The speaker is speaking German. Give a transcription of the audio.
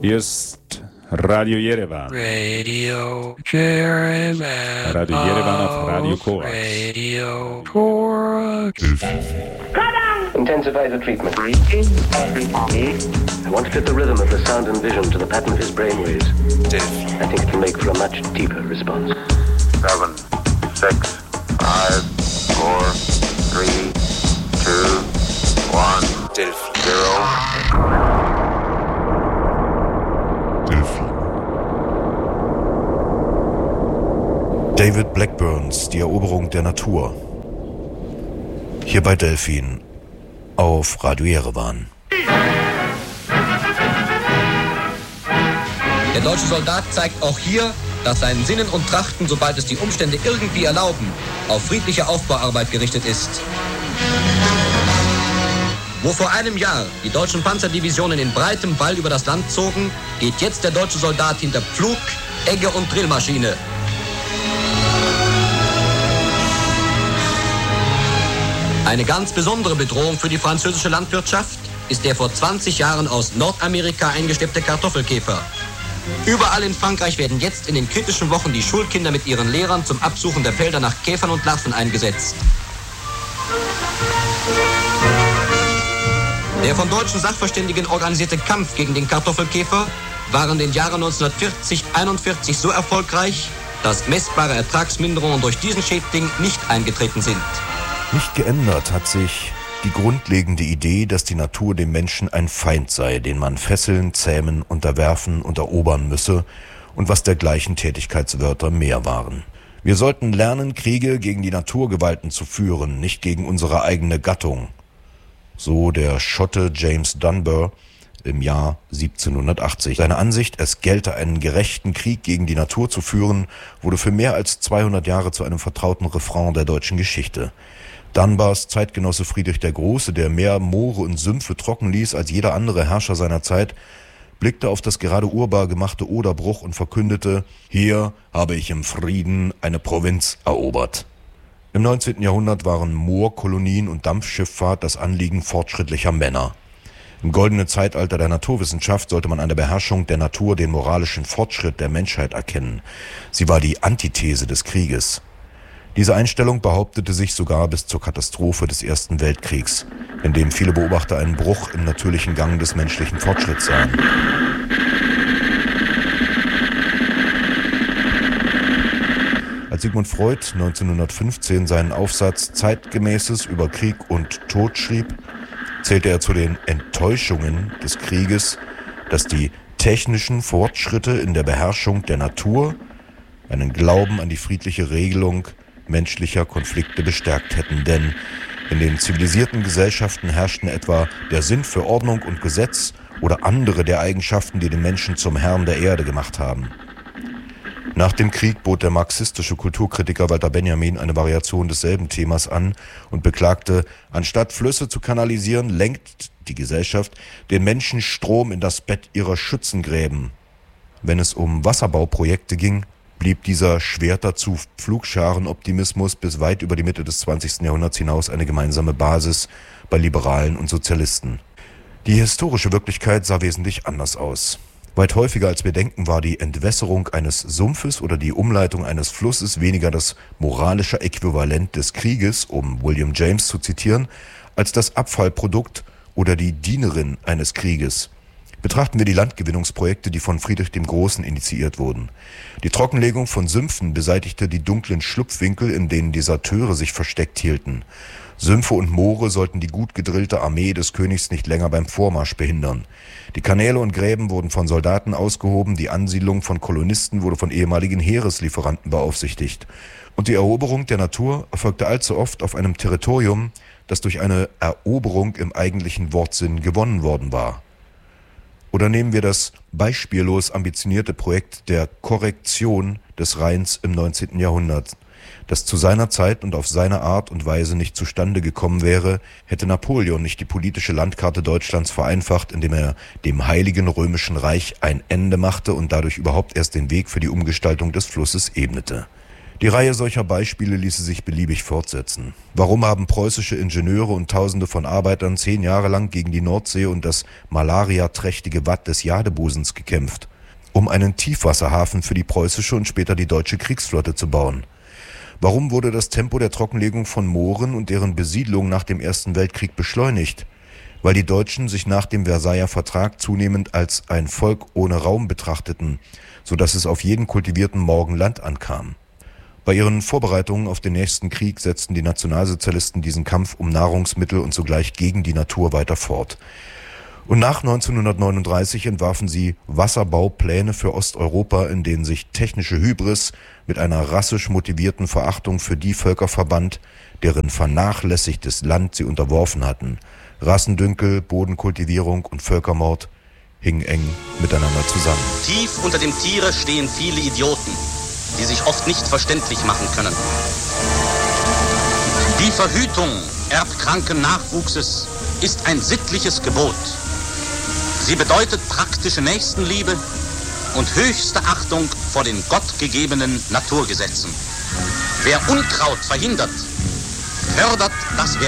Hier ist Radio Yerevan. Radio Yerevan. Radio Yerevan auf Radio Korax. Radio Korax. Intensify the treatment. I want to fit the rhythm of the sound and vision to the pattern of his brainwaves. I think it will make for a much deeper response. 7, 6, 5, 4, 3, 2, 1, Delphi. 0. David Blackburns Die Eroberung der Natur. Hier bei Delphin auf Radio Yerevan. Der deutsche Soldat zeigt auch hier, dass sein Sinnen und Trachten, sobald es die Umstände irgendwie erlauben, auf friedliche Aufbauarbeit gerichtet ist. Wo vor einem Jahr die deutschen Panzerdivisionen in breitem Wall über das Land zogen, geht jetzt der deutsche Soldat hinter Pflug, Egge und Drillmaschine. Eine ganz besondere Bedrohung für die französische Landwirtschaft ist der vor 20 Jahren aus Nordamerika eingeschleppte Kartoffelkäfer. Überall in Frankreich werden jetzt in den kritischen Wochen die Schulkinder mit ihren Lehrern zum Absuchen der Felder nach Käfern und Larven eingesetzt. Der von deutschen Sachverständigen organisierte Kampf gegen den Kartoffelkäfer war in den Jahren 1940-41 so erfolgreich, dass messbare Ertragsminderungen durch diesen Schädling nicht eingetreten sind. Nicht geändert hat sich die grundlegende Idee, dass die Natur dem Menschen ein Feind sei, den man fesseln, zähmen, unterwerfen und erobern müsse und was dergleichen Tätigkeitswörter mehr waren. Wir sollten lernen, Kriege gegen die Naturgewalten zu führen, nicht gegen unsere eigene Gattung. So der Schotte James Dunbar im Jahr 1780. Seine Ansicht, es gelte einen gerechten Krieg gegen die Natur zu führen, wurde für mehr als 200 Jahre zu einem vertrauten Refrain der deutschen Geschichte. Dunbars Zeitgenosse Friedrich der Große, der mehr Moore und Sümpfe trocken ließ als jeder andere Herrscher seiner Zeit, blickte auf das gerade urbar gemachte Oderbruch und verkündete: Hier habe ich im Frieden eine Provinz erobert. Im 19. Jahrhundert waren Moorkolonien und Dampfschifffahrt das Anliegen fortschrittlicher Männer. Im goldenen Zeitalter der Naturwissenschaft sollte man an der Beherrschung der Natur den moralischen Fortschritt der Menschheit erkennen. Sie war die Antithese des Krieges. Diese Einstellung behauptete sich sogar bis zur Katastrophe des Ersten Weltkriegs, in dem viele Beobachter einen Bruch im natürlichen Gang des menschlichen Fortschritts sahen. Als Sigmund Freud 1915 seinen Aufsatz Zeitgemäßes über Krieg und Tod schrieb, zählte er zu den Enttäuschungen des Krieges, dass die technischen Fortschritte in der Beherrschung der Natur einen Glauben an die friedliche Regelung menschlicher Konflikte bestärkt hätten, denn in den zivilisierten Gesellschaften herrschten etwa der Sinn für Ordnung und Gesetz oder andere der Eigenschaften, die den Menschen zum Herrn der Erde gemacht haben. Nach dem Krieg bot der marxistische Kulturkritiker Walter Benjamin eine Variation desselben Themas an und beklagte, anstatt Flüsse zu kanalisieren, lenkt die Gesellschaft den Menschen Strom in das Bett ihrer Schützengräben. Wenn es um Wasserbauprojekte ging, blieb dieser Schwerter zu Pflugscharenoptimismus bis weit über die Mitte des 20. Jahrhunderts hinaus eine gemeinsame Basis bei Liberalen und Sozialisten. Die historische Wirklichkeit sah wesentlich anders aus. Weit häufiger als wir denken, war die Entwässerung eines Sumpfes oder die Umleitung eines Flusses weniger das moralische Äquivalent des Krieges, um William James zu zitieren, als das Abfallprodukt oder die Dienerin eines Krieges. Betrachten wir die Landgewinnungsprojekte, die von Friedrich dem Großen initiiert wurden. Die Trockenlegung von Sümpfen beseitigte die dunklen Schlupfwinkel, in denen Deserteure sich versteckt hielten. Sümpfe und Moore sollten die gut gedrillte Armee des Königs nicht länger beim Vormarsch behindern. Die Kanäle und Gräben wurden von Soldaten ausgehoben, die Ansiedlung von Kolonisten wurde von ehemaligen Heereslieferanten beaufsichtigt. Und die Eroberung der Natur erfolgte allzu oft auf einem Territorium, das durch eine Eroberung im eigentlichen Wortsinn gewonnen worden war. Oder nehmen wir das beispiellos ambitionierte Projekt der Korrektion des Rheins im 19. Jahrhundert, das zu seiner Zeit und auf seine Art und Weise nicht zustande gekommen wäre, hätte Napoleon nicht die politische Landkarte Deutschlands vereinfacht, indem er dem Heiligen Römischen Reich ein Ende machte und dadurch überhaupt erst den Weg für die Umgestaltung des Flusses ebnete. Die Reihe solcher Beispiele ließe sich beliebig fortsetzen. Warum haben preußische Ingenieure und Tausende von Arbeitern 10 Jahre lang gegen die Nordsee und das malariaträchtige Watt des Jadebusens gekämpft? Um einen Tiefwasserhafen für die preußische und später die deutsche Kriegsflotte zu bauen. Warum wurde das Tempo der Trockenlegung von Mooren und deren Besiedlung nach dem Ersten Weltkrieg beschleunigt? Weil die Deutschen sich nach dem Versailler Vertrag zunehmend als ein Volk ohne Raum betrachteten, sodass es auf jeden kultivierten Morgen Land ankam. Bei ihren Vorbereitungen auf den nächsten Krieg setzten die Nationalsozialisten diesen Kampf um Nahrungsmittel und zugleich gegen die Natur weiter fort. Und nach 1939 entwarfen sie Wasserbaupläne für Osteuropa, in denen sich technische Hybris mit einer rassisch motivierten Verachtung für die Völker verband, deren vernachlässigtes Land sie unterworfen hatten. Rassendünkel, Bodenkultivierung und Völkermord hingen eng miteinander zusammen. Tief unter dem Tiere stehen viele Idioten, die sich oft nicht verständlich machen können. Die Verhütung erbkranken Nachwuchses ist ein sittliches Gebot. Sie bedeutet praktische Nächstenliebe und höchste Achtung vor den gottgegebenen Naturgesetzen. Wer Unkraut verhindert, fördert das